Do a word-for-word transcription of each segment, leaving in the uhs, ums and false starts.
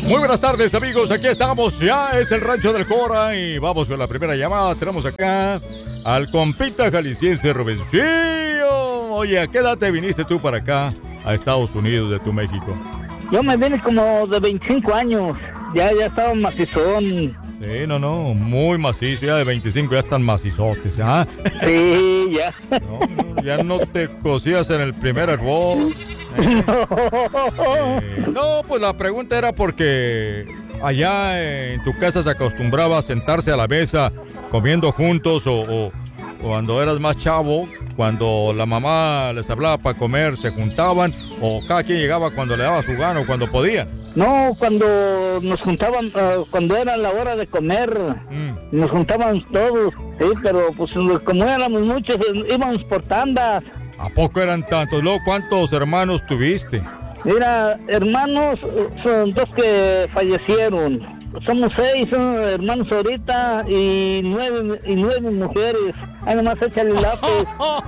Muy buenas tardes, amigos, aquí estamos, ya es el Rancho del Cora y vamos con la primera llamada. Tenemos acá al compita jalisciense Rubencillo. Oye, ¿a qué edad te viniste tú para acá, a Estados Unidos de tu México? Yo me vine como de veinticinco años, ya, ya estaba macizón. Sí, no, no, muy macizo, ya de veinticinco ya están macizotes, ¿ah? Sí, ya. No, no, ya no te cosías en el primer hervor. Eh, eh, no, pues la pregunta era porque allá en tu casa se acostumbraba a sentarse a la mesa comiendo juntos o, o, o cuando eras más chavo, cuando la mamá les hablaba para comer, se juntaban o cada quien llegaba cuando le daba su gana o cuando podía. No, cuando nos juntaban, uh, cuando era la hora de comer, mm. nos juntaban todos, sí, pero pues como éramos muchos, íbamos por tandas. ¿A poco eran tantos? Luego, ¿cuántos hermanos tuviste? Mira, hermanos, son dos que fallecieron. Somos seis son hermanos ahorita y nueve, y nueve mujeres. Ahí nomás échale el lápiz.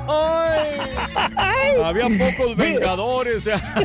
Había pocos vengadores.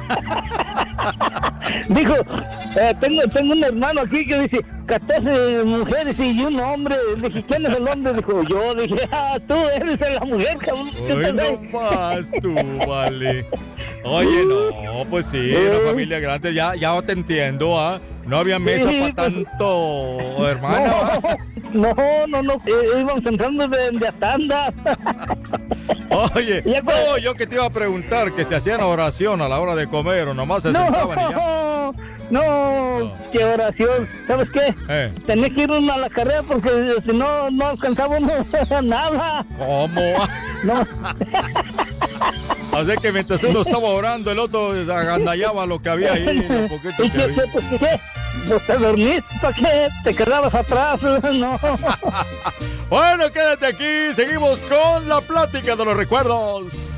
Dijo, eh, tengo, tengo un hermano aquí que dice catorce mujeres y un hombre. Le dije, ¿quién es el hombre? Dijo, yo. Dije, ah, tú eres la mujer, cabrón. Hoy no más tú, vale. Oye, no, pues sí, una familia grande, ya, ya te entiendo, ¿ah? ¿eh? No había mesa sí, para pues, tanto, hermana. No, no, no, no eh, íbamos entrando de, de tanda. Oye, no, yo que te iba a preguntar que se hacían oración a la hora de comer o nomás se no, sentaban y ya. No, no, qué oración. ¿Sabes qué? Eh. Tenés que ir uno a la carrera porque si no, no alcanzábamos nada. ¿Cómo? No. Así que mientras uno estaba orando, el otro agandallaba lo que había ahí. Un poquito ¿Y que qué, había. Pues, ¿qué? Pues te dormiste, ¿para qué? Te quedabas atrás, no. Bueno, quédate aquí, seguimos con la plática de los recuerdos.